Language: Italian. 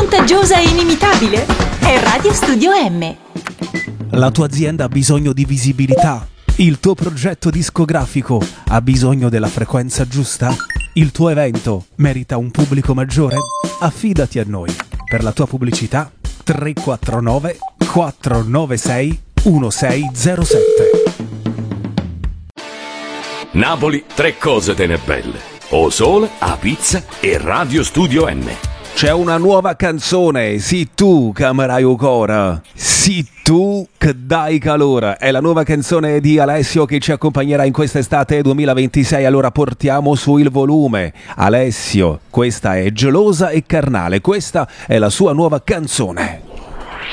contagiosa e inimitabile? È Radio Studio M. La tua azienda ha bisogno di visibilità? Il tuo progetto discografico ha bisogno della frequenza giusta? Il tuo evento merita un pubblico maggiore? Affidati a noi. Per la tua pubblicità 349 496 1607. Napoli, tre cose te ne belle: o sole, a pizza e Radio Studio M. C'è una nuova canzone, sì tu che amerai ancora, sì tu che dai calore, è la nuova canzone di Alessio che ci accompagnerà in quest'estate 2026, allora portiamo su il volume. Alessio, questa è Gelosa e Carnale, questa è la sua nuova canzone.